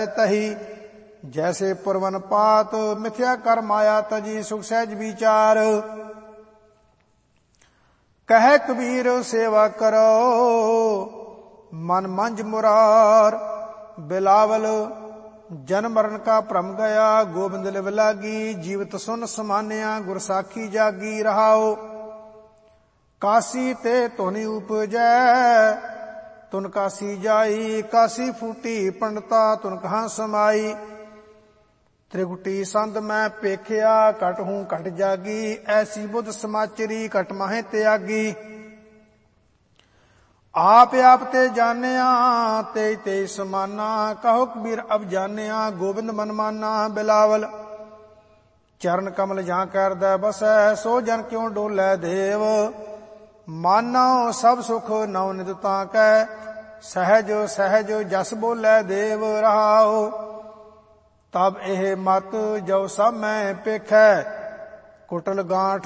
तही। जैसे पुरवन पात मिथ्या कर माया तजी, सुख सहज विचार। कह कबीर सेवा करो मन मंझ मुरार। बिलावल जन्म मरण का भ्रम गया, गोबिंद लिव लागी। जीवत सुन समान्या, गुर साखी जागी रहाओ। काशी ते धुनि उपजै, तुन काशी जाई। काशी फूटी पंडता, तुन कहाँ समाई। त्रिगुटी संद मैं पेखिया, घट हूं घट जागी। ऐसी बुध समाचरी, घट माहे त्यागी। आप आप ते जानिया, ते ते समाना। कहो कबीर अब जानिया, गोबिंद मन माना। बिलावल चरण कमल जहाँ करदै बसै, सो जन क्यों डोलै देव। मानो सब सुख नौ निध ताकै, सहज सहज जस बोलै देव। रहाओ तब एह मत जो सब मैं पेखै, कुटल गांठ